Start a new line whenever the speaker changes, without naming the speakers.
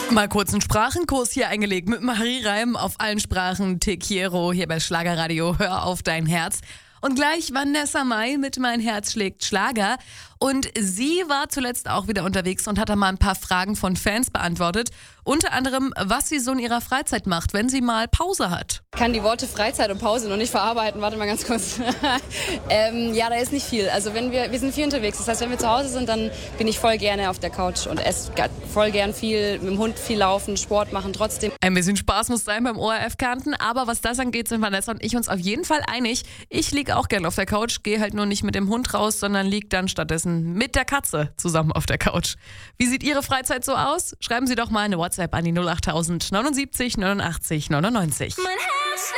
Mal kurz einen Sprachenkurs hier eingelegt mit Marie Reim auf allen Sprachen. Te quiero hier bei Schlagerradio. Hör auf dein Herz. Und gleich Vanessa Mai mit Mein Herz schlägt Schlager. Und sie war zuletzt auch wieder unterwegs und hat da mal ein paar Fragen von Fans beantwortet. Unter anderem, was sie so in ihrer Freizeit macht, wenn sie mal Pause hat.
Ich kann die Worte Freizeit und Pause noch nicht verarbeiten. Warte mal ganz kurz. Ja, da ist nicht viel. Also wir sind viel unterwegs. Das heißt, wenn wir zu Hause sind, dann bin ich voll gerne auf der Couch und esse voll gern viel, mit dem Hund viel laufen, Sport machen trotzdem.
Ein bisschen Spaß muss sein beim ORF Kärnten, aber was das angeht, sind Vanessa und ich uns auf jeden Fall einig. Ich liege auch gerne auf der Couch, gehe halt nur nicht mit dem Hund raus, sondern liege dann stattdessen mit der Katze zusammen auf der Couch. Wie sieht Ihre Freizeit so aus? Schreiben Sie doch mal eine WhatsApp an die 08000 79 89 99.